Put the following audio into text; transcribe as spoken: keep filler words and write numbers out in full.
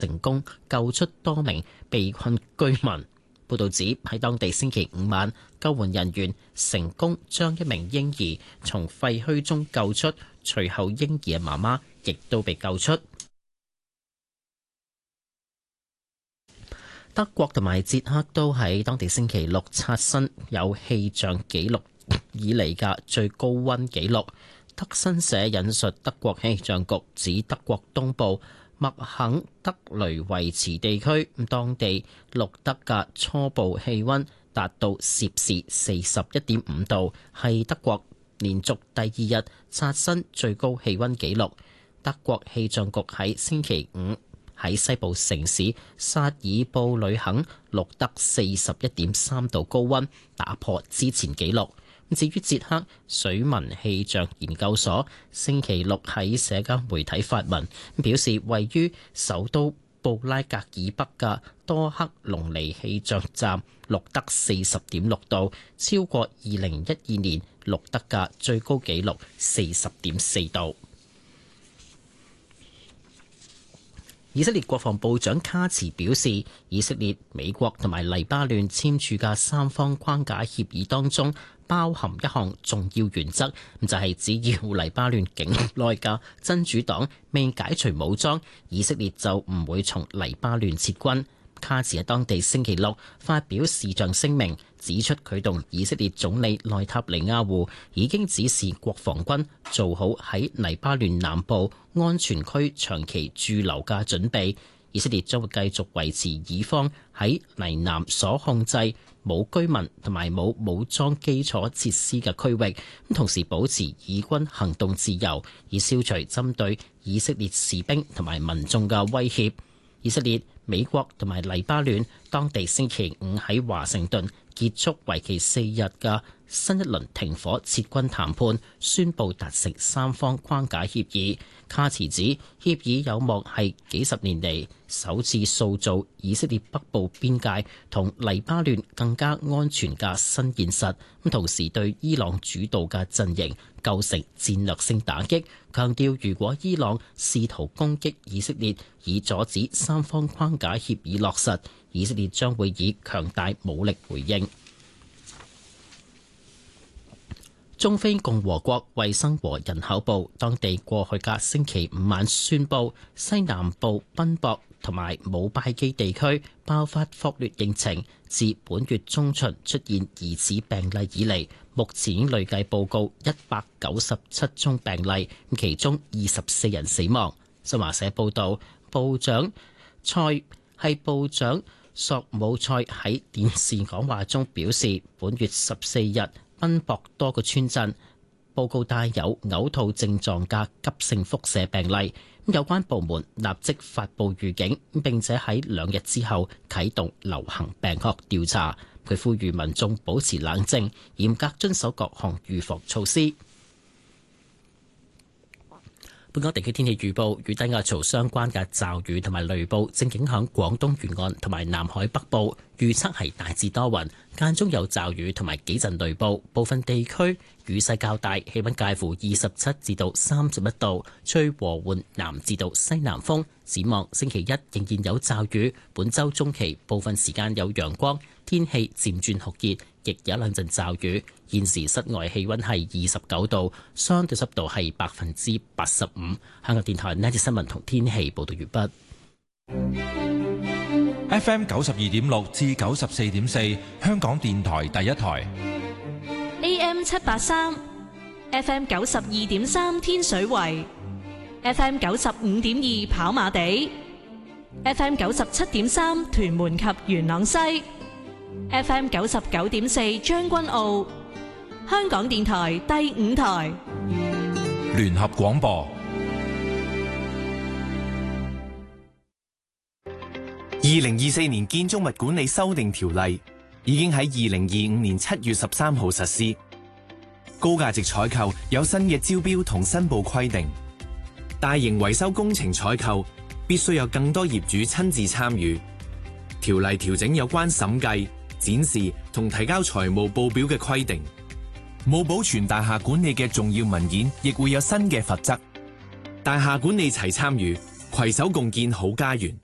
成功救出多名被困居民。報道指喺當地星期五晚，救援人員成功將一名嬰兒從廢墟中救出，隨後嬰兒嘅媽媽亦都被救出。德國同埋捷克都喺當地星期六刷新有氣象記錄以嚟嘅最高溫紀錄。德新社引述德國氣象局指，德國東部麥肯德雷維茨地區當地錄得嘅初步氣溫達到攝氏四十一點五度，係德國連續第二日刷新最高氣溫紀錄。德國氣象局喺星期五喺西部城市薩爾布呂肯錄得四十一點三度高溫，打破之前紀錄。至於捷克水文氣象研究所星期六喺社交媒體發文，表示位於首都布拉格以北嘅多克隆尼氣象站錄得四十點六度，超過二零一二年錄得嘅最高紀錄四十點四度。以色列國防部長卡茨表示，以色列、美國同埋黎巴嫩簽署嘅三方框架協議當中，包含一項重要原則，就係只要黎巴嫩境內嘅真主黨未解除武裝，以色列就唔會從黎巴嫩撤軍。卡茨喺當地星期六發表視像聲明，指出佢同以色列總理內塔尼亞胡已經指示國防軍做好喺黎巴嫩南部安全區長期駐留嘅準備。以色列將會繼續維持以方喺黎南所控制冇居民同埋冇武裝基礎設施嘅區域，同時保持以軍行動自由，以消除針對以色列士兵同埋民眾嘅威脅。以色列、美國同埋黎巴嫩當地星期五喺華盛頓結束為期四日嘅新一輪停火撤軍談判，宣布達成三方框架協議。卡茨指協議有望係幾十年嚟首次塑造以色列北部邊界同黎巴嫩更加安全嘅新現實，咁同時對伊朗主導嘅陣營構成戰略性打擊，強調如果伊朗試圖攻擊以色列以阻止三方框架協議落實，以色列將會以強大武力回應。中非共和國衛生和人口部當地過去嘅星期五晚宣布，西南部賓博同埋姆拜基地區爆發惡劣疫情，自本月中旬出現疑似病例以嚟，目前已經累計報告一百九十七宗病例，其中二十四人死亡。新華社報道，部長蔡係部長索姆塞喺電視講話中表示，本月十四日賓博多個村鎮報告帶有嘔吐症狀嘅急性腹瀉病例，有關部門立即發布預警，並且喺兩日之後啟動流行病學調查。佢呼籲民眾保持冷靜，嚴格遵守各項預防措施。本港地區天氣預報，與低壓槽相關嘅驟雨同埋雷暴正影響廣東沿岸同埋南海北部，預測係大致多雲，間中有驟雨同埋幾陣雷暴，部分地區雨勢較大，氣溫介乎二十七至到三十一度，吹和緩南至到西南風。展望星期一仍然有驟雨，本週中期部分時間有陽光，天氣漸轉酷熱，亦有一兩陣驟雨。現時室外氣溫係二十九度，相對濕度係百分之八十五。香港電台呢節新聞同天氣報道完畢。 F M 九十二點六至九十四點四，香港電台第一台。 A M 七八三，F M 九十二點三天水圍，F M 九十五點二跑馬地，F M 九十七點三屯門及元朗西，F M 九十九點四將軍澳。香港電台第五台聯合廣播。 二零二四年建築物管理修訂條例已經喺二零二五年七月十三號實施，高價值採購有新嘅招標同申報規定，大型維修工程採購必須有更多業主親自參與。條例調整有關審計、展示同提交財務報表嘅規定。冇保存大廈管理嘅重要文件，亦會有新嘅罰則。大廈管理齊參與，攜手共建好家園。